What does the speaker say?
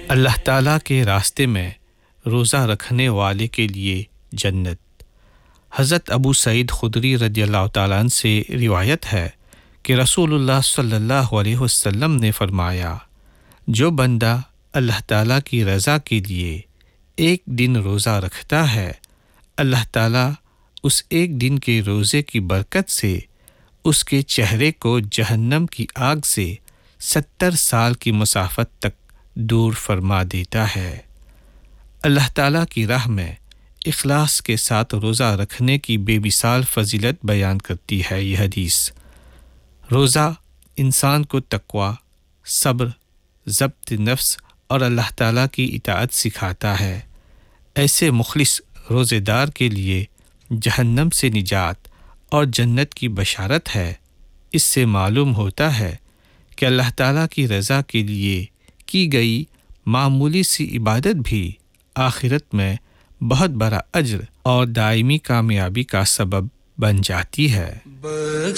اللہ تعالیٰ کے راستے میں روزہ رکھنے والے کے لیے جنت۔ حضرت ابو سعید خدری رضی اللہ تعالیٰ عنہ سے روایت ہے کہ رسول اللہ صلی اللہ علیہ وسلم نے فرمایا، جو بندہ اللہ تعالیٰ کی رضا کے لیے ایک دن روزہ رکھتا ہے، اللہ تعالیٰ اس ایک دن کے روزے کی برکت سے اس کے چہرے کو جہنم کی آگ سے 70 سال کی مسافت تک دور فرما دیتا ہے۔ اللہ تعالیٰ کی راہ میں اخلاص کے ساتھ روزہ رکھنے کی بے مثال فضیلت بیان کرتی ہے یہ حدیث۔ روزہ انسان کو تقوی، صبر، ضبط نفس اور اللہ تعالیٰ کی اطاعت سکھاتا ہے۔ ایسے مخلص روزے دار کے لیے جہنم سے نجات اور جنت کی بشارت ہے۔ اس سے معلوم ہوتا ہے کہ اللہ تعالیٰ کی رضا کے لیے کی گئی معمولی سی عبادت بھی آخرت میں بہت بڑا اجر اور دائمی کامیابی کا سبب بن جاتی ہے۔